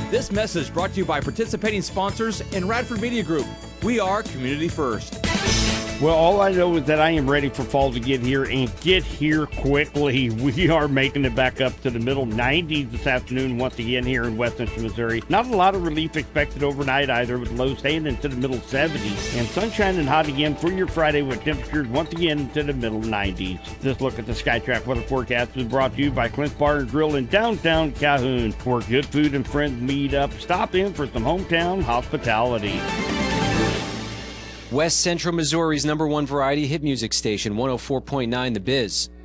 This message brought to you by participating sponsors and Radford Media Group. We are Community First. Well, all I know is that I am ready for fall to get here and get here quickly. We are making it back up to the middle 90s this afternoon once again here in West Central Missouri. Not a lot of relief expected overnight either, with lows staying into the middle 70s. And sunshine and hot again for your Friday with temperatures once again into the middle 90s. This look at the SkyTrack weather forecast is brought to you by Clint's Bar and Grill in downtown Calhoun, where good food and friends meet up. Stop in for some hometown hospitality. West Central Missouri's #1 variety hit music station, 104.9 The Biz.